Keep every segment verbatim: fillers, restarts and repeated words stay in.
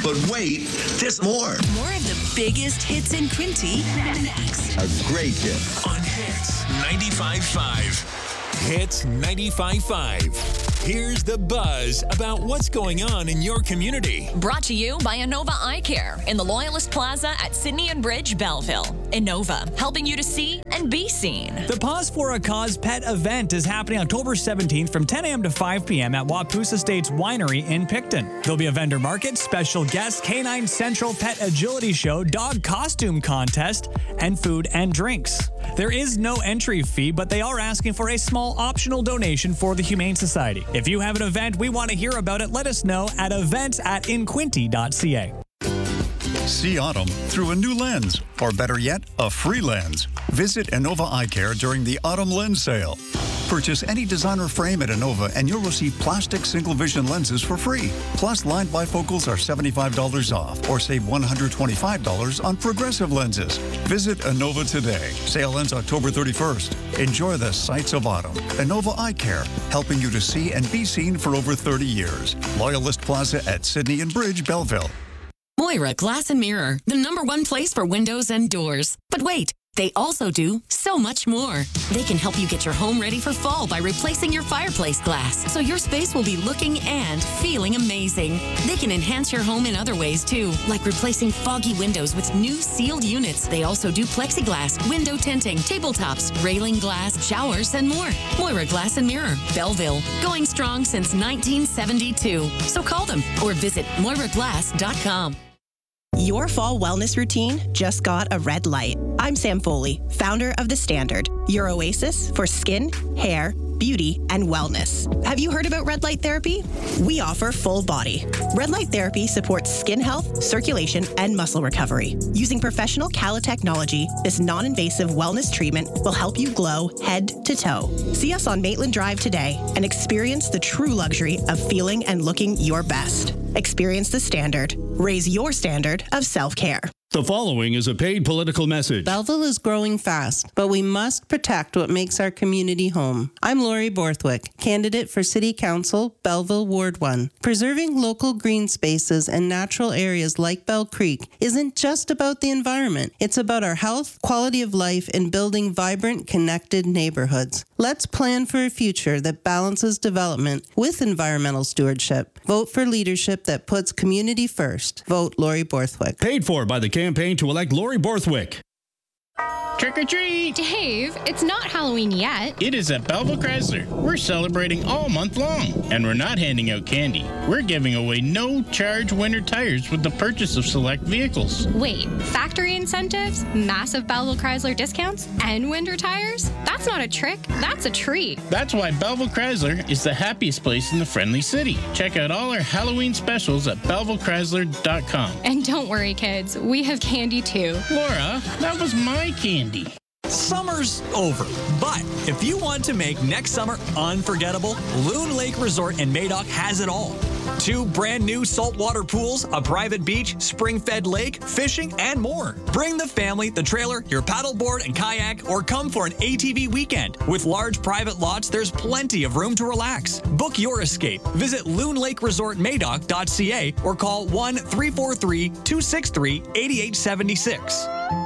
But wait, there's more. More of the biggest hits in Quinte next. A great hit. On Hits ninety-five point five. Hits ninety-five point five. Here's the buzz about what's going on in your community. Brought to you by Innova Eye Care in the Loyalist Plaza at Sydney and Bridge, Belleville. Innova, helping you to see and be seen. The Pause for a Cause pet event is happening October seventeenth from ten a.m. to five p.m. at Wapoose Estates Winery in Picton. There'll be a vendor market, special guests, Canine Central Pet Agility Show, dog costume contest, and food and drinks. There is no entry fee, but they are asking for a small optional donation for the Humane Society. If you have an event, we want to hear about it. Let us know at events at inquinte dot c a. See autumn through a new lens, or better yet, a free lens. Visit Innova Eye Care during the Autumn Lens Sale. Purchase any designer frame at Innova and you'll receive plastic single vision lenses for free. Plus, lined bifocals are seventy-five dollars off, or save one hundred twenty-five dollars on progressive lenses. Visit Innova today. Sale ends October thirty-first. Enjoy the sights of autumn. Innova Eye Care, helping you to see and be seen for over thirty years. Loyalist Plaza at Sydney and Bridge, Belleville. Moira Glass and Mirror, the number one place for windows and doors. But wait, they also do so much more. They can help you get your home ready for fall by replacing your fireplace glass, so your space will be looking and feeling amazing. They can enhance your home in other ways too, like replacing foggy windows with new sealed units. They also do plexiglass, window tinting, tabletops, railing glass, showers, and more. Moira Glass and Mirror, Belleville, going strong since nineteen seventy-two. So call them or visit moira glass dot com. Your fall wellness routine just got a red light. I'm Sam Foley, founder of The Standard, your oasis for skin, hair, beauty, and wellness. Have you heard about red light therapy? We offer full body. Red light therapy supports skin health, circulation, and muscle recovery. Using professional Cala technology, this non-invasive wellness treatment will help you glow head to toe. See us on Maitland Drive today and experience the true luxury of feeling and looking your best. Experience The Standard. Raise your standard of self-care. The following is a paid political message. Belleville is growing fast, but we must protect what makes our community home. I'm Lori Borthwick, candidate for City Council, Belleville Ward one. Preserving local green spaces and natural areas like Bell Creek isn't just about the environment. It's about our health, quality of life, and building vibrant, connected neighborhoods. Let's plan for a future that balances development with environmental stewardship. Vote for leadership that puts community first. Vote Lori Borthwick. Paid for by the campaign to elect Lori Borthwick. Trick or treat! Dave, it's not Halloween yet. It is at Belleville Chrysler. We're celebrating all month long, and we're not handing out candy. We're giving away no-charge winter tires with the purchase of select vehicles. Wait, factory incentives, massive Belleville Chrysler discounts, and winter tires? That's not a trick, that's a treat. That's why Belleville Chrysler is the happiest place in the friendly city. Check out all our Halloween specials at belleville chrysler dot com. And don't worry, kids, we have candy too. Laura, that was my candy. Summer's over, but if you want to make next summer unforgettable, Loon Lake Resort in Madoc has it all. Two brand new saltwater pools, a private beach, spring-fed lake, fishing, and more. Bring the family, the trailer, your paddleboard and kayak, or come for an A T V weekend. With large private lots, there's plenty of room to relax. Book your escape. Visit loon lake resort madoc dot c a or call one three four three, two six three, eight eight seven six.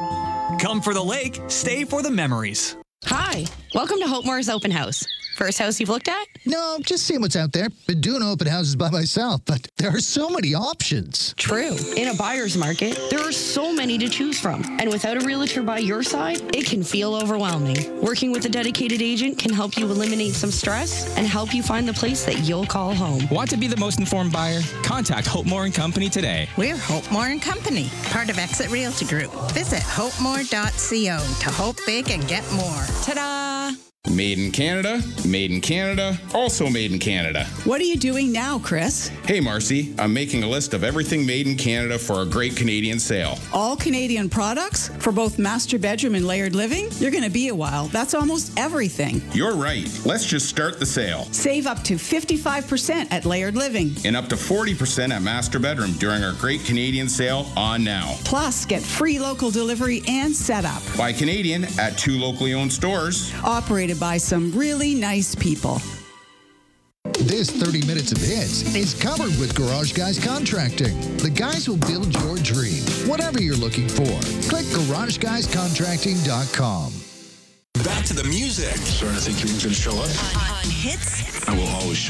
Come for the lake, stay for the memories. Hi, welcome to Hope Moore's Open House. First house you've looked at? No, just seeing what's out there. Been doing open houses by myself, but there are so many options. True. In a buyer's market, there are so many to choose from. And without a realtor by your side, it can feel overwhelming. Working with a dedicated agent can help you eliminate some stress and help you find the place that you'll call home. Want to be the most informed buyer? Contact Hope Moore and Company today. We're Hope Moore and Company, part of Exit Realty Group. Visit hope moore dot co to hope big and get more. Ta-da! Made in Canada, made in Canada, also made in Canada. What are you doing now, Chris? Hey, Marcy, I'm making a list of everything made in Canada for a great Canadian sale. All Canadian products for both master bedroom and layered living? You're going to be a while. That's almost everything. You're right. Let's just start the sale. Save up to fifty-five percent at layered living. And up to forty percent at master bedroom during our great Canadian sale on now. Plus, get free local delivery and setup. Buy Canadian at two locally owned stores. Operated by some really nice people. This thirty minutes of hits is covered with Garage Guys Contracting. The guys will build your dream, whatever you're looking for. Click garage guys contracting dot com. Back to the music. Starting to think you're going to show up? On, on Hits I will always show